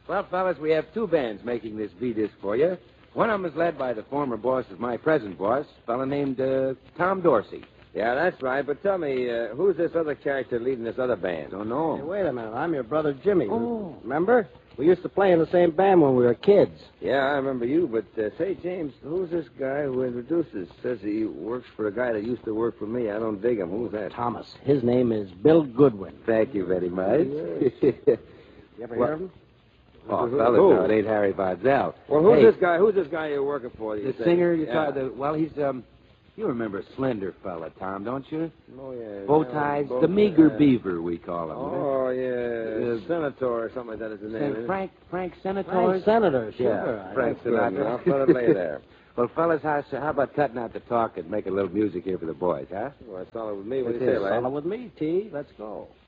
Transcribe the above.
Well, fellas, we have two bands making this V-disc for you. One of them is led by the former boss of my present boss, a fella named Tom Dorsey. Yeah, that's right. But tell me, who's this other character leading this other band? Don't know Hey, him. wait a minute. I'm your brother Jimmy. Oh. Remember? We used to play in the same band when we were kids. Yeah, I remember you, but say, James, who's this guy who introduces? Says he works for a guy that used to work for me. I don't dig him. Who's that? Thomas. His name is Bill Goodwin. Thank you very much. You ever hear of him? Oh, Who? fellas, no, it ain't Harry Barzel. Well, who's Hey, this guy? Who's this guy you're working for? The singer you well, he's, you remember Slender fella, Tom, don't you? Oh, yeah. Bow ties, the meager beaver, we call him. Oh, yeah. Senator or something like that is the name. isn't it? Frank Senator? Frank Senator, sure. Yeah, Frank That's good. Sinatra. I'll put it lay there. Well, fellas, how about cutting out the talk and make a little music here for the boys, huh? Well, it's solid with me. What do It you say, is lad? solid with me, T. Let's go.